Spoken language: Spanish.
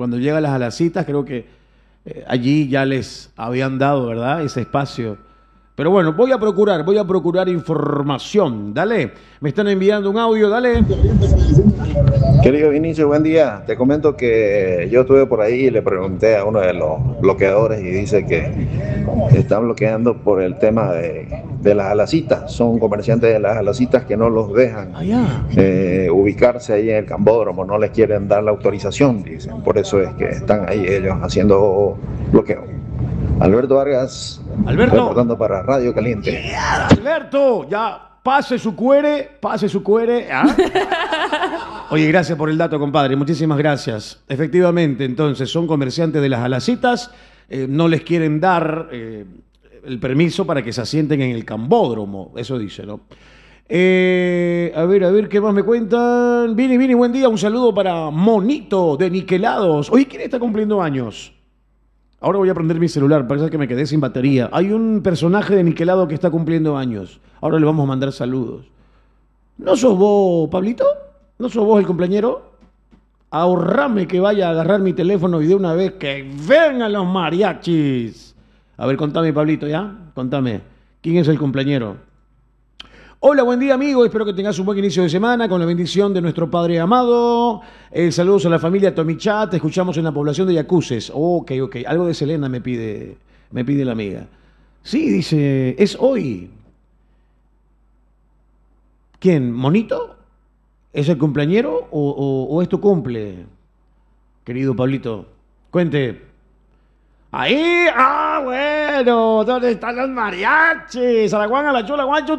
Cuando llega a las alacitas, creo que allí ya les habían dado, ¿verdad? Ese espacio. Pero bueno, voy a procurar información. Dale, me están enviando un audio, dale. Querido Vinicio, buen día. Te comento que yo estuve por ahí y le pregunté a uno de los bloqueadores y dice que están bloqueando por el tema de las alacitas. Son comerciantes de las alacitas que no los dejan ubicarse ahí en el Cambódromo, no les quieren dar la autorización, dicen. Por eso es que están ahí ellos haciendo bloqueo. Alberto Vargas, reportando para Radio Caliente. Yeah, Alberto, ya pase su cuere. ¿Ah? Oye, gracias por el dato, compadre. Muchísimas gracias. Efectivamente, entonces, son comerciantes de las alacitas. No les quieren dar el permiso para que se asienten en el Cambódromo. Eso dice, ¿no? A ver, ¿qué más me cuentan? Vini, buen día. Un saludo para Monito de Niquelados. Oye, ¿quién está cumpliendo años? Ahora voy a prender mi celular, parece que me quedé sin batería. Hay un personaje de Niquelado que está cumpliendo años. Ahora le vamos a mandar saludos. ¿No sos vos, Pablito? ¿No sos vos el cumpleañero? Ahorrame que vaya a agarrar mi teléfono y de una vez que vengan los mariachis. A ver, contame, Pablito, ¿ya? Contame. ¿Quién es el cumpleañero? Hola, buen día, amigo. Espero que tengas un buen inicio de semana con la bendición de nuestro Padre amado. Saludos a la familia Tomichat. Te escuchamos en la población de Yacuces. Ok. Algo de Selena me pide la amiga. Sí, dice, es hoy. ¿Quién? ¿Monito? ¿Es el cumpleañero o es tu cumple? Querido Pablito, cuente. Ahí, bueno, ¿dónde están los mariachis? A la Juan, a la Chula, Guancho.